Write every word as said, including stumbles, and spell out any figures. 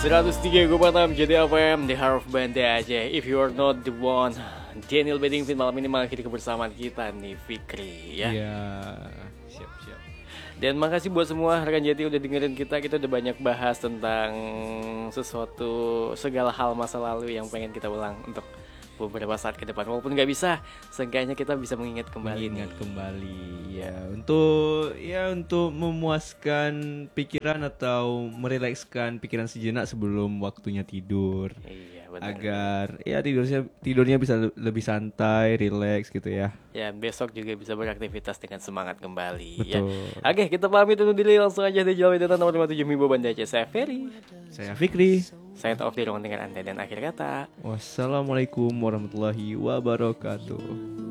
seratus tiga koma enam J T F M The Heart of Banda Aceh. If you are not the one. Daniel Bedingfield malam ini mengakhiri kebersamaan kita nih Fikri ya. Iya, siap-siap. Dan makasih buat semua rekan Jati udah dengerin kita. Kita udah banyak bahas tentang sesuatu, segala hal masa lalu yang pengen kita ulang untuk beberapa saat ke depan. Walaupun gak bisa, seenggaknya kita bisa mengingat kembali. Mengingat kembali ya, untuk ya untuk memuaskan pikiran atau merilekskan pikiran sejenak sebelum waktunya tidur. Iya, benar. Agar ya tidurnya tidurnya bisa lebih santai, rileks gitu ya. Ya, besok juga bisa beraktivitas dengan semangat kembali. Betul. Ya. Oke, kita pamit undur diri, langsung aja di Jalan Wedana nomor lima puluh tujuh Mimbo Banda Aceh. Saya Ferry. Saya Fikri. Saya off di ruang dengan Anda dan akhir kata. Wassalamualaikum warahmatullahi wabarakatuh.